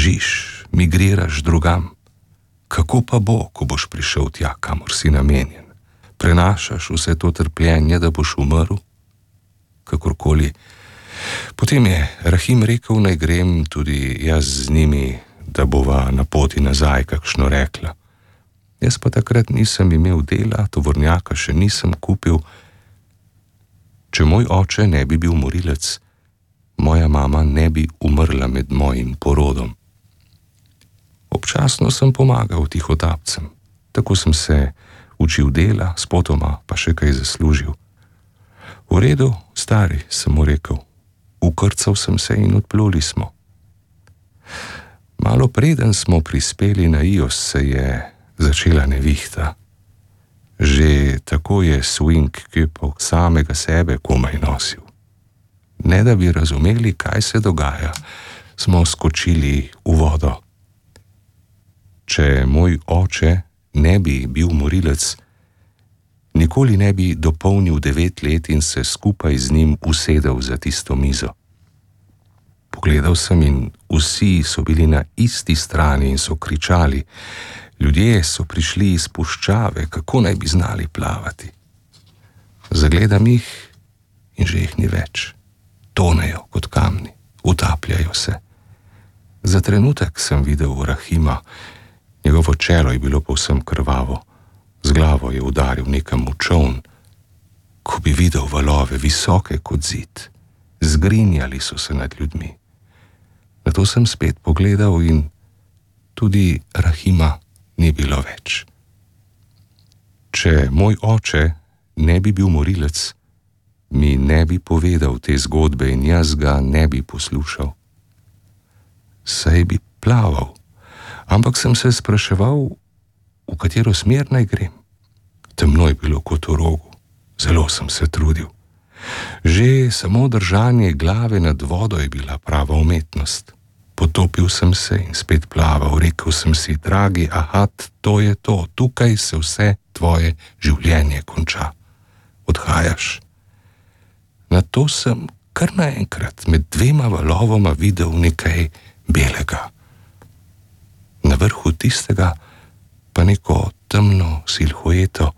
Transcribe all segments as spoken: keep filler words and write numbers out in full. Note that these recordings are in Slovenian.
bežiš, migriraš drugam. Kako pa bo, ko boš prišel tja, kamor si namenjen? Prenašaš vse to trpljenje, da boš umrl? Kakorkoli. Potem je Rahim rekel, naj grem tudi jaz z njimi, da bova na poti nazaj kakšno rekla. Jaz pa takrat nisem imel dela, tovornjaka še nisem kupil. Če moj oče ne bi bil morilec, moja mama ne bi umrla med mojim porodom. Občasno sem pomagal tihotapcem, tako sem se učil dela, spotoma pa še kaj zaslužil. V redu, stari, sem mu rekel, ukrcal sem se in odpluli smo. Malo preden smo prispeli na Ios, se je začela nevihta. Že tako je swing kipov samega sebe komaj nosil. Ne da bi razumeli, kaj se dogaja, smo skočili v vodo. Če moj oče ne bi bil morilec, nikoli ne bi dopolnil devet let in se skupaj z njim usedel za tisto mizo. Pogledal sem in vsi so bili na isti strani in so kričali. Ljudje so prišli iz puščave, kako naj bi znali plavati. Zagledam jih in že jih ni več. Tonejo kot kamni, utapljajo se. Za trenutek sem videl Rahima. Njegovo čelo je bilo povsem krvavo. Z glavo je udaril nekam v čoln. Ko bi videl valove, visoke kot zid, zgrinjali so se nad ljudmi. Nato sem spet pogledal in tudi Rahima ni bilo več. Če moj oče ne bi bil morilec, mi ne bi povedal te zgodbe in jaz ga ne bi poslušal. Saj bi plaval, ampak sem se spraševal, v katero smer naj grem. Temno je bilo kot v rogu, zelo sem se trudil. Že samo držanje glave nad vodo je bila prava umetnost. Potopil sem se in spet plaval, rekel sem si, dragi Ahad, to je to, tukaj se vse tvoje življenje konča. Odhajaš. Nato sem kar naenkrat med dvema valovoma videl nekaj belega. Na vrhu tistega pa neko temno silhueto.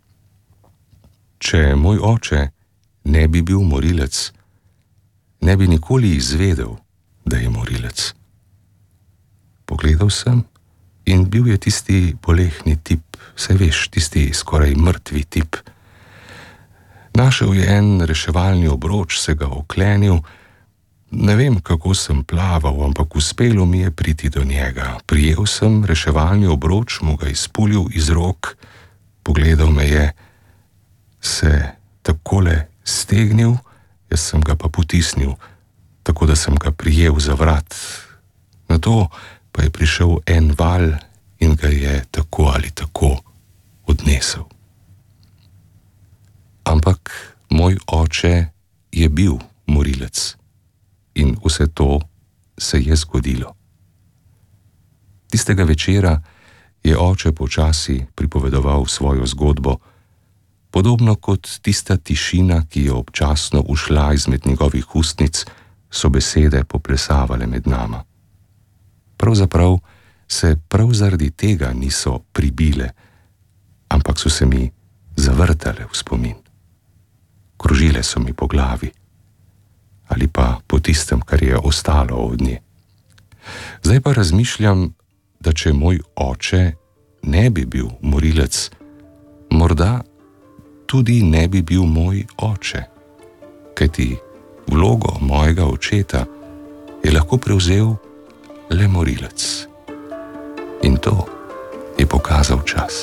Če moj oče ne bi bil morilec, ne bi nikoli izvedel, da je morilec. Pogledal sem in bil je tisti bolehni tip, saj veš, tisti skoraj mrtvi tip. Našel je en reševalni obroč, se ga oklenil. Ne vem, kako sem plaval, ampak uspelo mi je priti do njega. Prijel sem reševalni obroč, mu ga izpulil iz rok, pogledal me je, se takole stegnil, jaz sem ga pa potisnil, tako da sem ga prijel za vrat. Nato pa je prišel en val in ga je tako ali tako odnesel. Ampak moj oče je bil morilec in vse to se je zgodilo. Tistega večera je oče počasi pripovedoval svojo zgodbo, podobno kot tista tišina, ki je občasno ušla izmed njegovih ustnic, so besede poplesavale med nama. Pravzaprav se prav zaradi tega niso pribile, ampak so se mi zavrtale v spomin. Krožile so mi po glavi ali pa po tistem, kar je ostalo od nje. Zdaj pa razmišljam, da če moj oče ne bi bil morilec, morda tudi ne bi bil moj oče, kajti vlogo mojega očeta je lahko prevzel le morilec. In to je pokazal čas.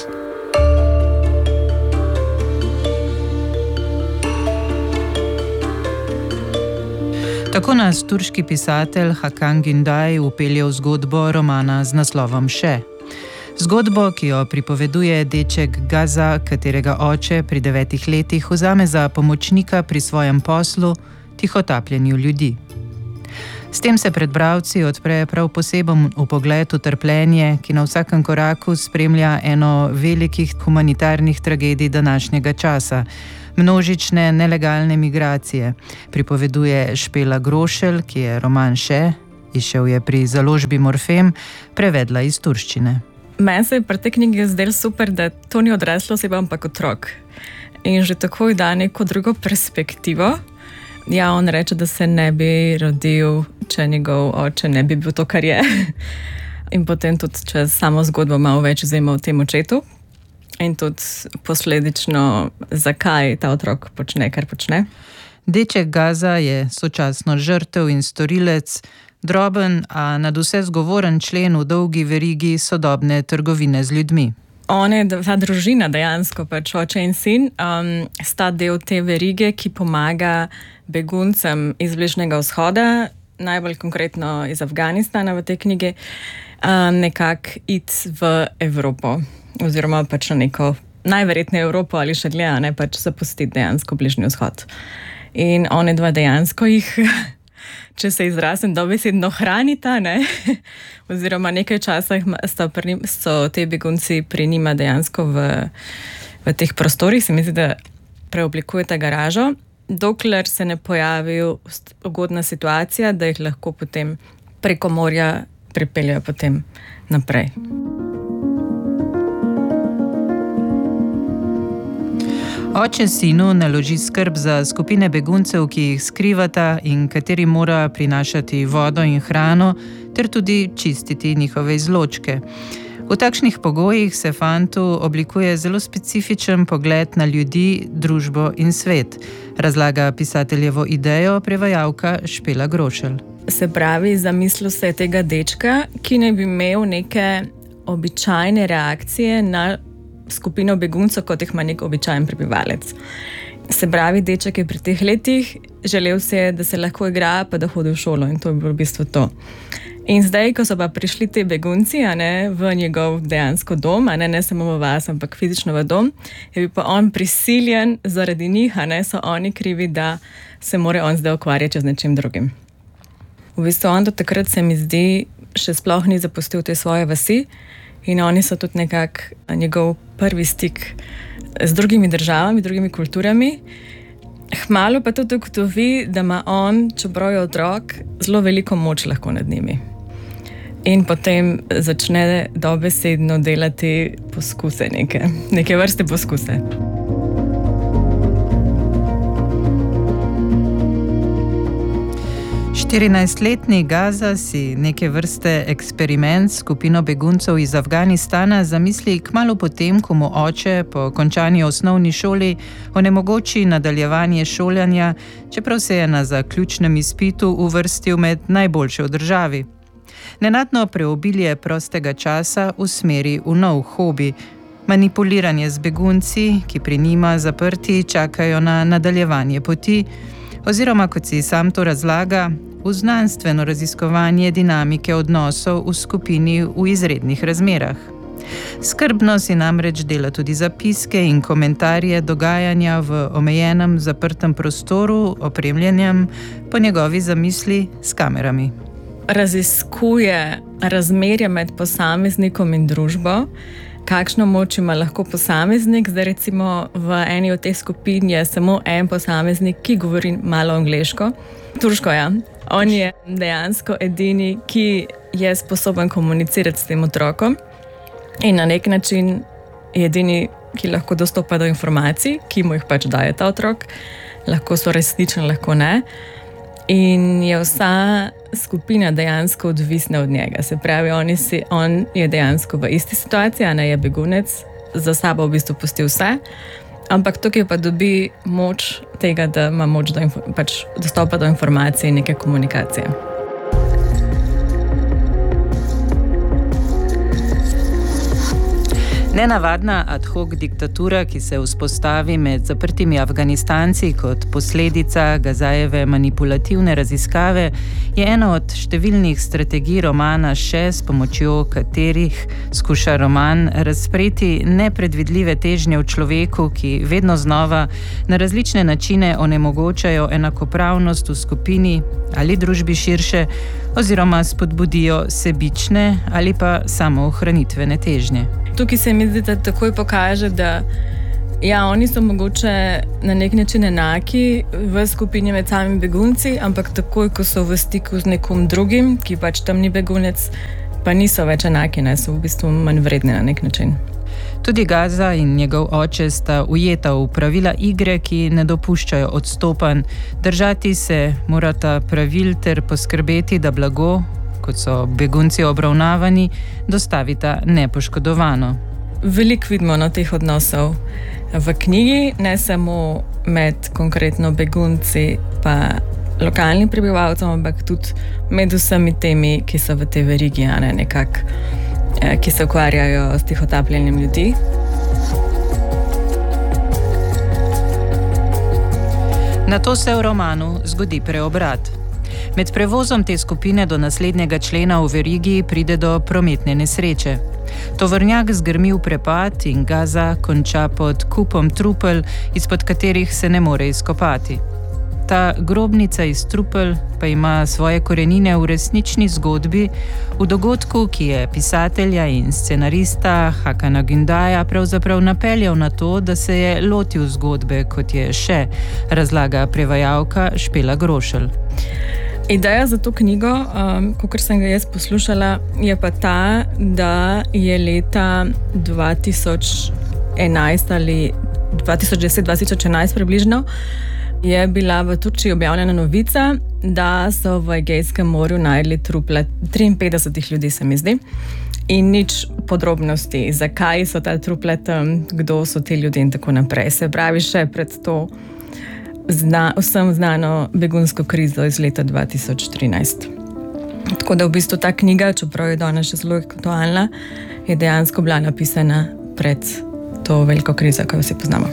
Tako nas turški pisatelj Hakan Günday upelje v zgodbo romana z naslovom Še. Zgodbo, ki jo pripoveduje deček Gaza, katerega oče pri devetih letih vzame za pomočnika pri svojem poslu, tihotapljenju ljudi. S tem se pred bralci odpre prav poseben vpogled v trpljenje, ki na vsakem koraku spremlja eno velikih humanitarnih tragedij današnjega časa, množične nelegalne migracije, pripoveduje Špela Grošelj, ki je roman Še Izšel je pri založbi Morfem, prevedla iz turščine. Meni se je pri tej knjigi zdelo super, da to ni odrasla oseba, ampak otrok. In že takoj da neko drugo perspektivo. Ja, on reče, da se ne bi rodil, če njegov oče ne bi bil to, kar je. In potem tudi čez samo zgodbo malo več vzema o tem očetu. In tudi posledično, zakaj ta otrok počne, kar počne. Deček Gaza je sočasno žrtev in storilec, droben, a nadvse zgovoren člen v dolgi verigi sodobne trgovine z ljudmi. On je, ta družina dejansko, pač oče in sin, um, sta del te verige, ki pomaga beguncem iz Bližnjega vzhoda, najbolj konkretno iz Afganistana v tej knjigi, um, nekako iti v Evropo. Oziroma pač na neko najverjetneje Evropo ali še dlje, ne pač zapustiti dejansko Bližnji vzhod. In one dva dejansko jih, če se izrazim dobesedno, hranita, ne? Oziroma nekaj časa so te begunci pri njima dejansko v, v teh prostorih, se mi zdi, da preoblikujeta garažo, dokler se ne pojavi ugodna situacija, da jih lahko potem preko morja pripeljajo potem naprej. Oče sinu naloži skrb za skupine beguncev, ki jih skrivata in kateri mora prinašati vodo in hrano, ter tudi čistiti njihove izločke. V takšnih pogojih se fantu oblikuje zelo specifičen pogled na ljudi, družbo in svet, razlaga pisateljevo idejo prevajalka Špela Grošelj. Se pravi, zamislil se je tega dečka, ki ne bi imel neke običajne reakcije na skupino beguncev, kot jih ima nek običajen prebivalec. Se pravi, deček je pri teh letih želel se, da se lahko igra, pa da hodi v šolo, in to je bilo v bistvu to. In zdaj, ko so pa prišli te begunci, a ne, v njegov dejansko dom, a ne, ne samo v vas, ampak fizično v dom, je bil pa on prisiljen zaradi njih, a ne, so oni krivi, da se mora on zdaj ukvarjati z nečim drugim. V bistvu on do takrat, se mi zdi, še sploh ni zapustil te svoje vasi, in oni so tudi nekako njegov prvi stik z drugimi državami, drugimi kulturami. Hmalo pa tudi ugotovi, da ima on, čeprav je otrok, zelo veliko moč lahko nad njimi. In potem začne dobesedno delati poskuse neke, neke vrste poskuse. štirinajstletni Gaza si neke vrste eksperiment s skupino beguncev iz Afganistana zamisli kmalu potem, ko mu oče po končani osnovni šoli onemogoči nadaljevanje šolanja, čeprav se je na zaključnem izpitu uvrstil med najboljše v državi. Nenadno preobilje prostega časa usmeri v nov hobi, manipuliranje z begunci, ki pri njima zaprti čakajo na nadaljevanje poti, oziroma, kot si sam to razlaga, v znanstveno raziskovanje dinamike odnosov v skupini v izrednih razmerah. Skrbno si namreč dela tudi zapiske in komentarje dogajanja v omejenem zaprtem prostoru, opremljenem po njegovi zamisli s kamerami. Raziskuje razmerje med posameznikom in družbo, kakšno moč ima lahko posameznik. Zdaj recimo v eni od teh skupin je samo en posameznik, ki govori malo angleško. Turško, ja. On je dejansko edini, ki je sposoben komunicirati s tem otrokom in na nek način je edini, ki lahko dostopa do informacij, ki mu jih pač daje ta otrok. Lahko so resnične, lahko ne. In je vsa skupina dejansko odvisna od njega. Se pravi, on je, si, on je dejansko v isti situaciji, a ne je begunec, za sabo v bistvu pusti vse, ampak tukaj pa dobi moč tega, da ima moč do, pač, dostopa do informacije in neke komunikacije. Nenavadna ad hoc diktatura, ki se vzpostavi med zaprtimi Afganistanci kot posledica Gazajeve manipulativne raziskave, je ena od številnih strategij romana Še, s pomočjo katerih skuša roman razpreti nepredvidljive težnje v človeku, ki vedno znova na različne načine onemogočajo enakopravnost v skupini ali družbi širše, oziroma spodbudijo sebične ali pa samoohranitvene težnje. Tukaj se mi zdi, da takoj pokaže, da Ja, oni so mogoče na nek način enaki v skupini med samimi begunci, ampak takoj, ko so v stiku z nekom drugim, ki pač tam ni begunec, pa niso več enaki, ne, so v bistvu manj vredni na nek način. Tudi Gaza in njegov oče sta ujeta v pravila igre, ki ne dopuščajo odstopanj. Držati se morata pravil ter poskrbeti, da blago, kot so begunci obravnavani, dostavita nepoškodovano. Veliko vidimo na teh odnosov v knjigi, ne samo med konkretno begunci pa lokalnim prebivalcem, ampak tudi med vsemi temi, ki so v tej verigi, ne, nekako, ki se ukvarjajo s tihotapljenjem ljudi. Nato se v romanu zgodi preobrat. Med prevozom te skupine do naslednjega člena v verigi pride do prometne nesreče. Tovornjak zgrmi v prepad in Gaza konča pod kupom trupel, izpod katerih se ne more izkopati. Ta grobnica iz trupel pa ima svoje korenine v resnični zgodbi, v dogodku, ki je pisatelja in scenarista Hakana Gündaja pravzaprav napeljal na to, da se je lotil zgodbe, kot je še, razlaga prevajalka Špela Grošelj. Ideja za to knjigo, um, kakor sem ga jaz poslušala, je pa ta, da je leta dva tisoč enajst ali dva tisoč deset dva tisoč enajst približno je bila v Turčiji objavljena novica, da so v Egejskem morju našli truple triinpetdeset ljudi, se mi zdi, in nič podrobnosti, zakaj so ta truple tam, kdo so ti ljudje in tako naprej. Se pravi, še pred to Zna, vsem znano begunsko krizo iz leta dva tisoč trinajst. Tako da v bistvu ta knjiga, čeprav je danes še zelo aktualna, je dejansko bila napisana pred to veliko krizo, ki jo vsi poznamo.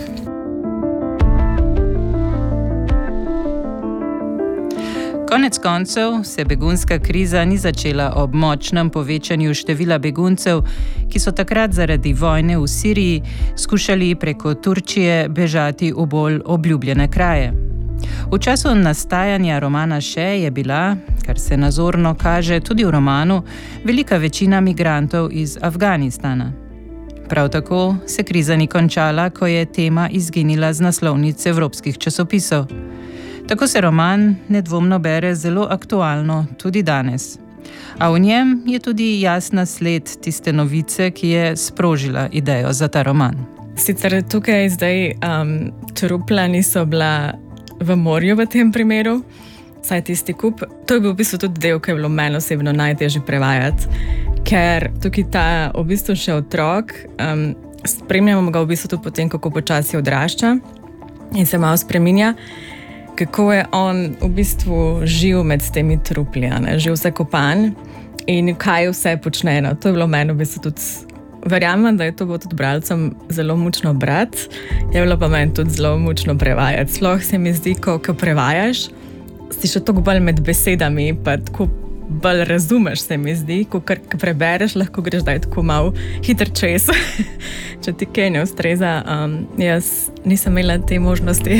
Konec koncev se begunska kriza ni začela ob močnem povečanju števila beguncev, ki so takrat zaradi vojne v Siriji skušali preko Turčije bežati v bolj obljubljene kraje. V času nastajanja romana Še je bila, kar se nazorno kaže tudi v romanu, velika večina migrantov iz Afganistana. Prav tako se kriza ni končala, ko je tema izginila z naslovnic evropskih časopisov. Tako se roman nedvomno bere zelo aktualno tudi danes. A v njem je tudi jasna sled tiste novice, ki je sprožila idejo za ta roman. Sicer tukaj zdaj um, trupla niso bila v morju v tem primeru, saj tisti kup. To je bil v bistvu tudi del, ki je bilo meni osebno najtežje prevajati, ker tukaj ta v bistvu še otrok, um, spremljamo ga v bistvu tudi potem, kako počasi odrašča in se malo spreminja, kako je on v bistvu živ med temi trupli, ne? Živ zakopan in kaj vse počne. No? To je bilo meni v bistvu tudi, verjamem, da je to bilo tudi bralcem zelo mučno brati, je bilo pa meni tudi zelo mučno prevajati. Sploh se mi zdi, ko, ko prevajaš, si še toliko bolj med besedami, pa tako bolj razumeš, se mi zdi, ko kar prebereš, lahko greš daj tako malo hiter čez. Če ti kaj ne ustreza, um, jaz nisem imela te možnosti.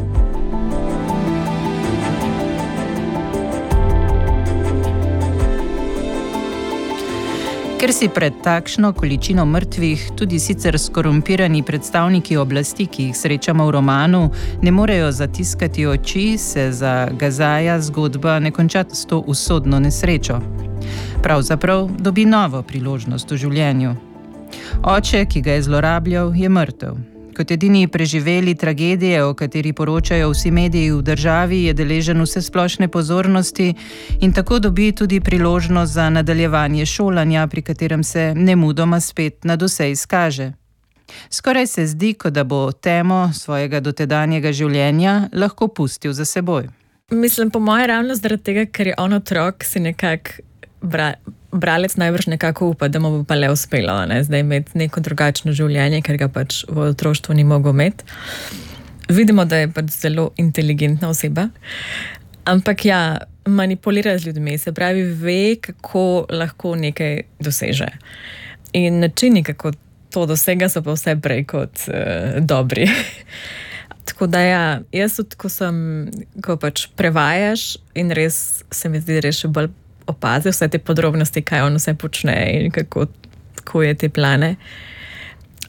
Ker si pred takšno količino mrtvih tudi sicer skorumpirani predstavniki oblasti, ki jih srečamo v romanu, ne morejo zatiskati oči, se za Gazaja zgodba ne konča s to usodno nesrečo. Pravzaprav dobi novo priložnost v življenju. Oče, ki ga je zlorabljal, je mrtev. Kot edini preživeli tragedije, o kateri poročajo vsi mediji v državi, je deležen vsesplošne pozornosti in tako dobi tudi priložnost za nadaljevanje šolanja, pri katerem se nemudoma spet nadvse izkaže. Skoraj se zdi, kot da bo temo svojega dotedanjega življenja lahko pustil za seboj. Mislim, po moje ravno zaradi tega, ker je on otrok, si nekako bra- bralec najbrž nekako upa, da mu bo pa le uspelo, ne? Zdaj imeti neko drugačno življenje, ker ga pač v otroštvu ni mogel imeti. Vidimo, da je pač zelo inteligentna oseba, ampak ja, manipulira z ljudmi, se pravi, ve, kako lahko nekaj doseže. In načini, kako to dosega, so pa vse prej kot uh, dobri. Tako da ja, jaz tudi, ko sem, ko pač prevajaš in res se mi zdi, res še bolj opazil vse te podrobnosti, kaj on vse počne in kako, kako je te plane.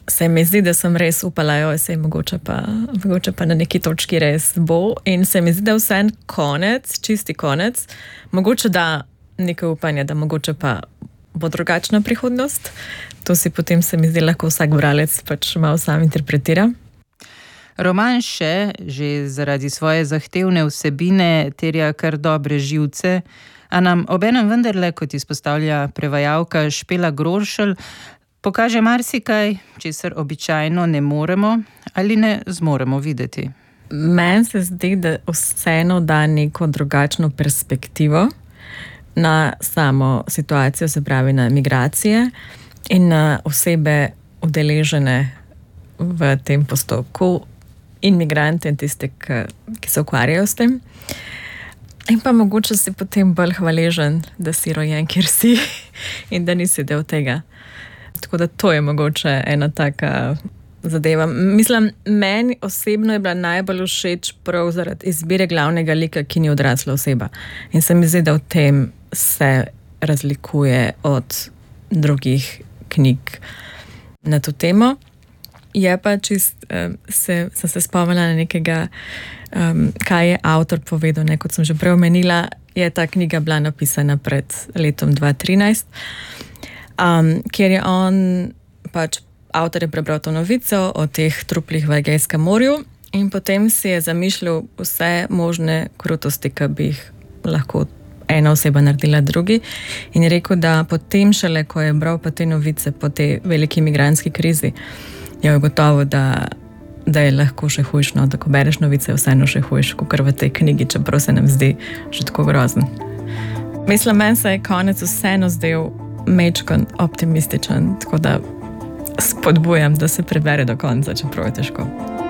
se mi zdi, da sem res upala, da se je mogoče pa, mogoče pa na neki točki res bo. In se mi zdi, da vse en konec, čisti konec, mogoče da nekaj upanja, da mogoče pa bo drugačna prihodnost. To si potem se mi zdi lahko vsak bralec pač malo sam interpretira. Roman Še že zaradi svoje zahtevne vsebine terja kar dobre živce, a nam obenem vendarle, kot izpostavlja prevajalka Špela Grošelj, pokaže marsikaj, česar običajno ne moremo ali ne zmoremo videti. Meni se zdi, da vseeno da neko drugačno perspektivo na samo situacijo, se pravi na migracije in na osebe udeležene v tem postopku in migrante in tiste, ki se ukvarjajo s tem. In pa mogoče si potem bolj hvaležen, da si rojen, kjer si in da nisi del tega. Tako da to je mogoče ena taka zadeva. Mislim, meni osebno je bila najbolj všeč prav zaradi izbire glavnega lika, ki ni odrasla oseba. In se mi zdi, da v tem se razlikuje od drugih knjig na to temo. Je pa čist, se, sem se spomnila na nekega, um, kaj je avtor povedal, ne, kot sem že prej omenila, je ta knjiga bila napisana pred letom dva tisoč trinajst, um, kjer je on, pač avtor je prebral to novico o teh truplih v Egejskem morju in potem si je zamišljal vse možne krutosti, ki bi jih lahko ena oseba naredila drugi in je rekel, da potem šele, ko je bral pa te novice po tej veliki migrantski krizi, je gotovo, da, da je lahko še hujš, no, da ko bereš novice, je vseeno še hujš, kot v tej knjigi, čeprav se nam zdi že tako grozen. Mislim, meni se je konec vseeno zdel mečkon optimističen, tako da spodbujam, da se prebere do konca, čeprav je težko.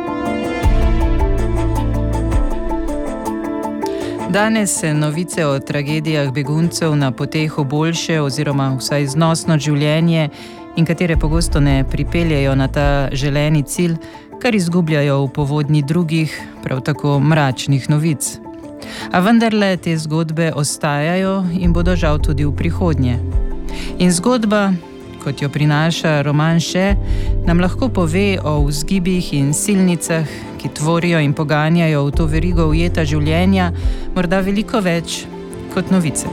Danes se novice o tragedijah beguncev na poteh v boljše oziroma vsaj znosno življenje in katere pogosto ne pripeljejo na ta želeni cilj, kar izgubljajo v povodnji drugih, prav tako mračnih novic. A vendarle te zgodbe ostajajo in bodo žal tudi v prihodnje. In zgodba, kot jo prinaša roman Še, nam lahko pove o vzgibih in silnicah, ki tvorijo in poganjajo v to verigo ujeta življenja, morda veliko več kot novice.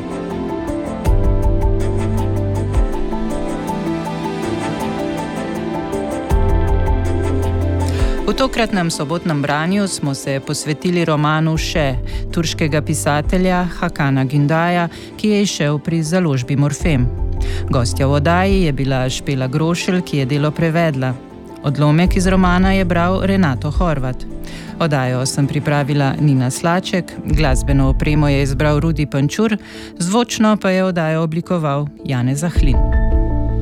V tokratnem sobotnem branju smo se posvetili romanu Še, turškega pisatelja Hakana Gündaja, ki je izšel pri založbi Morfem. Gostja v oddaji je bila Špela Grošelj, ki je delo prevedla. Odlomek iz romana je bral Renato Horvat. Oddajo sem pripravila Nina Slaček, glasbeno opremo je izbral Rudi Pančur, zvočno pa je oddajo oblikoval Janez Zahlin.